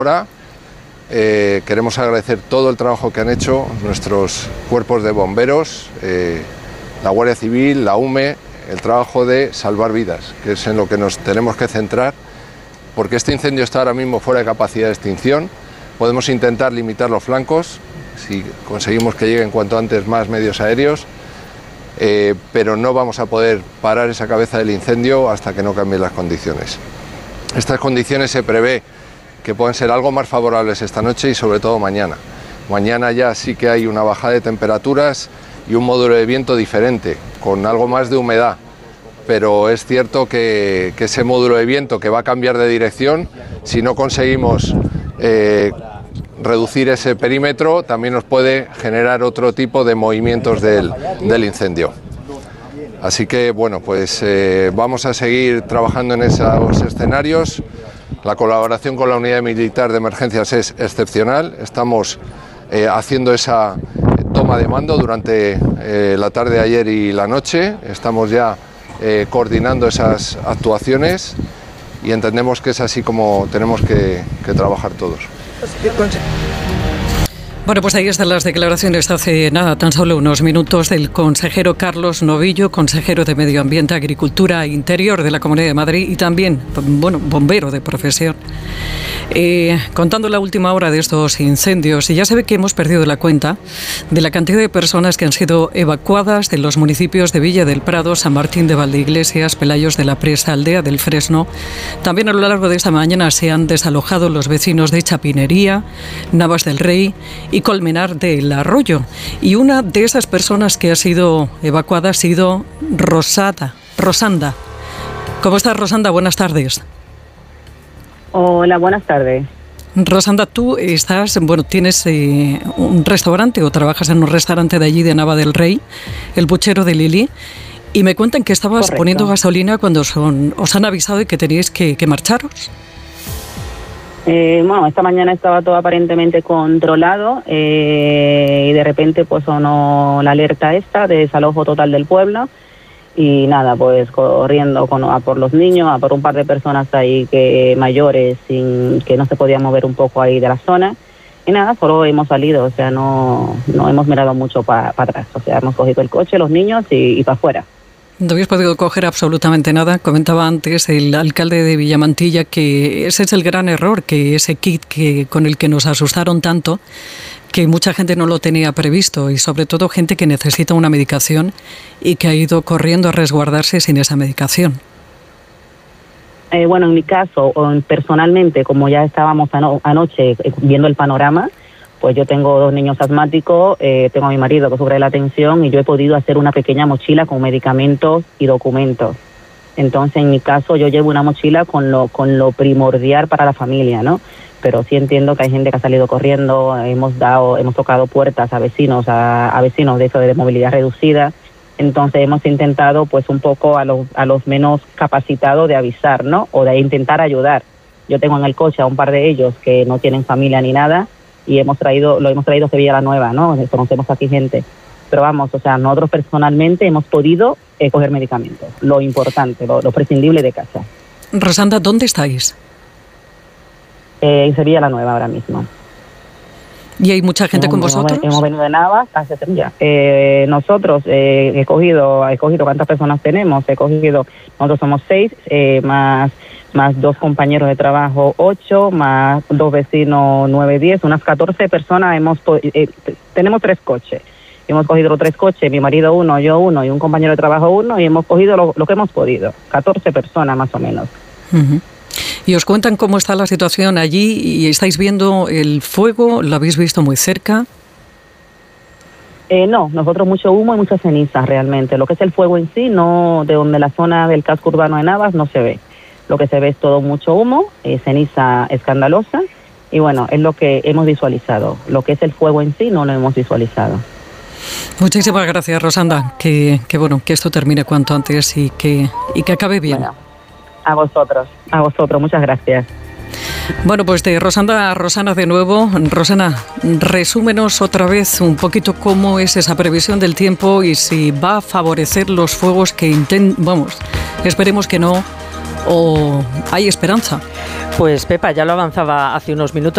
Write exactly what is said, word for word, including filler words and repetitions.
Ahora eh, queremos agradecer todo el trabajo que han hecho nuestros cuerpos de bomberos, eh, la Guardia Civil, la U M E, el trabajo de salvar vidas, que es en lo que nos tenemos que centrar, porque este incendio está ahora mismo fuera de capacidad de extinción. Podemos intentar limitar los flancos, si conseguimos que lleguen cuanto antes más medios aéreos, eh, pero no vamos a poder parar esa cabeza del incendio hasta que no cambien las condiciones. Estas condiciones se prevé que pueden ser algo más favorables esta noche y sobre todo mañana. Mañana ya sí que hay una bajada de temperaturas y un módulo de viento diferente, con algo más de humedad, pero es cierto que, que ese módulo de viento que va a cambiar de dirección, si no conseguimos eh, reducir ese perímetro, también nos puede generar otro tipo de movimientos del, del incendio. Así que bueno, pues eh, vamos a seguir trabajando en esos escenarios. La colaboración con la Unidad Militar de Emergencias es excepcional. Estamos eh, haciendo esa toma de mando durante eh, la tarde de ayer y la noche. Estamos ya eh, coordinando esas actuaciones y entendemos que es así como tenemos que, que trabajar todos. Bueno, pues ahí están las declaraciones hace nada, tan solo unos minutos, del consejero Carlos Novillo, consejero de Medio Ambiente, Agricultura e Interior de la Comunidad de Madrid y también, bueno, bombero de profesión. Eh, contando la última hora de estos incendios, y ya se ve que hemos perdido la cuenta de la cantidad de personas que han sido evacuadas de los municipios de Villa del Prado, San Martín de Valdeiglesias, Pelayos de la Presa, Aldea del Fresno. También a lo largo de esta mañana se han desalojado los vecinos de Chapinería, Navas del Rey y Colmenar del Arroyo. Y una de esas personas que ha sido evacuada ha sido Rosada, Rosanda. ¿Cómo estás, Rosanda? Buenas tardes. Hola, buenas tardes. Rosanda, tú estás, bueno, tienes eh, un restaurante o trabajas en un restaurante de allí de Nava del Rey, el Puchero de Lili, y me cuentan que estabas Correcto. poniendo gasolina cuando son, os han avisado de que teníais que, que marcharos. Eh, bueno, esta mañana estaba todo aparentemente controlado eh, y de repente pues sonó la alerta esta de desalojo total del pueblo y nada, pues corriendo con, a por los niños, a por un par de personas ahí que mayores sin que no se podían mover un poco ahí de la zona y nada, solo hemos salido, o sea, no, no hemos mirado mucho para pa atrás, o sea, hemos cogido el coche, los niños y, y para afuera. No habéis podido coger absolutamente nada. Comentaba antes el alcalde de Villamantilla que ese es el gran error, que ese kit que con el que nos asustaron tanto, que mucha gente no lo tenía previsto y sobre todo gente que necesita una medicación y que ha ido corriendo a resguardarse sin esa medicación. Eh, bueno, en mi caso, personalmente, como ya estábamos ano- anoche viendo el panorama, pues yo tengo dos niños asmáticos, eh, tengo a mi marido que sufre de la tensión y yo he podido hacer una pequeña mochila con medicamentos y documentos. Entonces, en mi caso, yo llevo una mochila con lo con lo primordial para la familia, ¿no? Pero sí entiendo que hay gente que ha salido corriendo, hemos dado, hemos tocado puertas a vecinos, a, a vecinos de eso de movilidad reducida. Entonces, hemos intentado, pues, un poco a los a los menos capacitados de avisar, ¿no? O de intentar ayudar. Yo tengo en el coche a un par de ellos que no tienen familia ni nada. Y hemos traído, lo hemos traído a Sevilla la Nueva, ¿no? Conocemos aquí gente. Pero vamos, o sea, nosotros personalmente hemos podido eh, coger medicamentos. Lo importante, lo, lo prescindible de casa. Rosanda, ¿dónde estáis? Eh, en Sevilla la Nueva ahora mismo. ¿Y hay mucha gente hemos, con vosotros? Hemos, hemos venido de Navas hacia Sevilla. Eh, nosotros, eh, he cogido, he cogido, ¿cuántas personas tenemos? He cogido, nosotros somos seis, eh, más... más dos compañeros de trabajo, ocho, más dos vecinos, nueve, diez, unas catorce personas. Hemos eh, tenemos tres coches. Hemos cogido los tres coches, mi marido uno, yo uno y un compañero de trabajo uno, y hemos cogido lo, lo que hemos podido, catorce personas más o menos. Uh-huh. ¿Y os cuentan cómo está la situación allí? ¿Y estáis viendo el fuego? ¿Lo habéis visto muy cerca? Eh, no, nosotros mucho humo y muchas cenizas realmente. Lo que es el fuego en sí, no, de donde la zona del casco urbano de Navas no se ve. Lo que se ve es todo mucho humo, eh, ceniza escandalosa, y bueno, es lo que hemos visualizado. Lo que es el fuego en sí no lo hemos visualizado. Muchísimas gracias, Rosanda, que, que bueno, que esto termine cuanto antes y que, y que acabe bien. Bueno, a vosotros, a vosotros, muchas gracias. Bueno, pues de Rosanda a Rosana de nuevo. Rosana, resúmenos otra vez un poquito cómo es esa previsión del tiempo y si va a favorecer los fuegos que intent... Vamos, esperemos que no, o hay esperanza. Pues Pepa, ya lo avanzaba hace unos minutos.